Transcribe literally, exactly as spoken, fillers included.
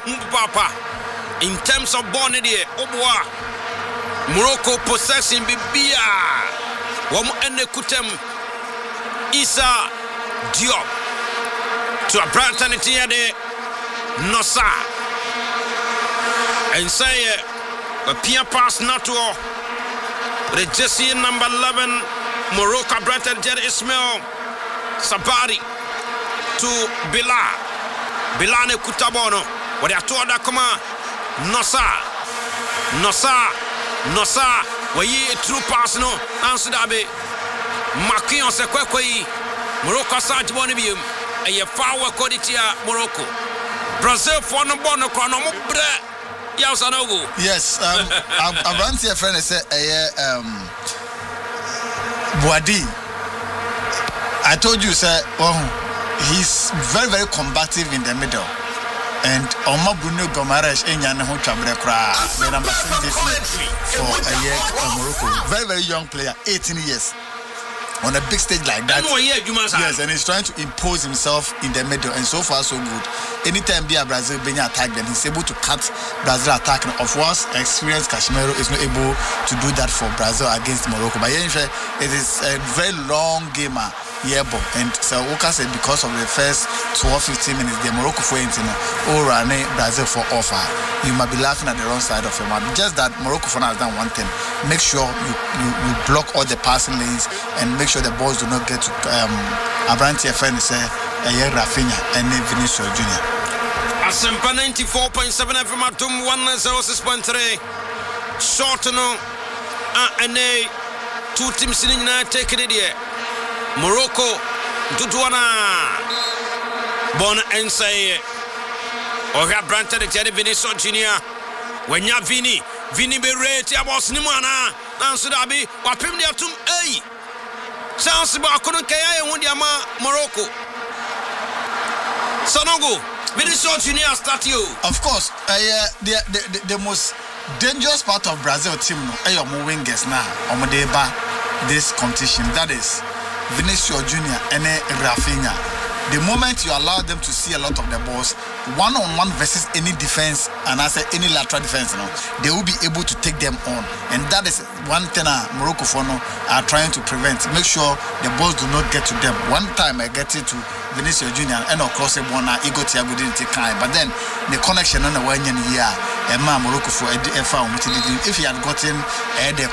papa in terms of ball there oboa Morocco possessing bibia wam ene kutem Issa Diop to a Brighton tia de Nosa and say a Pia pass not to the Jesse number eleven Morocco Brighton Jer Ismail Sabari to Bila Bilane Kutabono what they are told that come on Nosa Nosa Nosa where ye true pass no answer that be Makion se kwekwe Morocco Sarge Bonibium a ye foul quality Morocco Brazil for no bono chrono bre yes anogo yes um Abranti a friend say a um Boadi I told you sir oh he's very very combative in the middle and Oma Bruno Gomares enya ne ho twabre kra the number six for a year Morocco very very young player eighteen years on a big stage like that. Yes, and he's trying to impose himself in the middle, and so far so good. Anytime be a Brazil being attacked, then he's able to cut Brazil attacking. Of course, experienced Casemiro is not able to do that for Brazil against Morocco. But yeah, it is a very long game. Yeah, and so Oka said because of the first twelve fifteen minutes, the Morocco for you know, or Brazil for offer. You might be laughing at the wrong side of your mouth. Just that Morocco for now has done one thing. Make sure you, you, you block all the passing lanes and make sure the balls do not get to um Abranti F N say a Rafinha and Vinicius Junior Asempa ninety-four point seven F M Atum one oh six point three. Short no and a two teams in the take it here. Morocco Dutuana Bon and say or have Branton the Teddy Vinicius Junior when you Vini Vini be rate was Nimana Nansudabi or Pimdia Tum A Sounds about Kaya and Wundiama Morocco Sonogo Vinicius Junior start you. Of course, uh, yeah, the, the, the, the most dangerous part of Brazil team no are your wingers now on this competition that is Vinicius Junior and Rafinha. The moment you allow them to see a lot of the balls, one on one versus any defense, and I say any lateral defense, you know, they will be able to take them on. And that is one thing uh, Morocco for no are trying to prevent. Make sure the balls do not get to them. One time I get it to Vinicius Junior and of course a one Ego Thiago didn't take time. But then the connection on the one year, and Morocco for if he had gotten uh, the